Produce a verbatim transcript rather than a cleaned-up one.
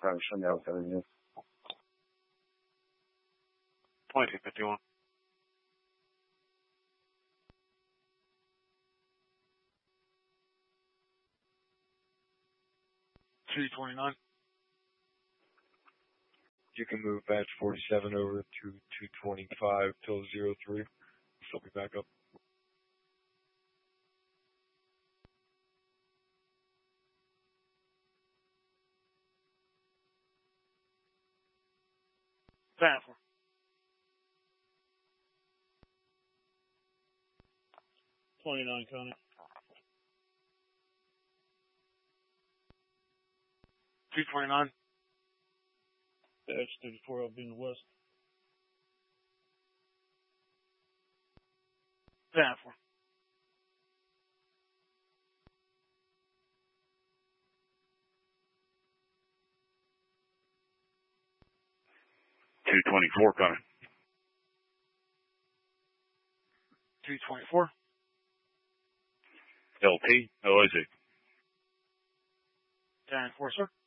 Private Chanel Avenue. twenty fifty-one. two twenty-nine. You can move batch forty-seven over to two twenty-five till zero three. So I'll be back up. Transfer. twenty-nine, Connie. two twenty-nine. Dash thirty-four, I'll be in the west. Transfer. two twenty-four coming. two twenty-four. L T, O I Z. ten four, sir.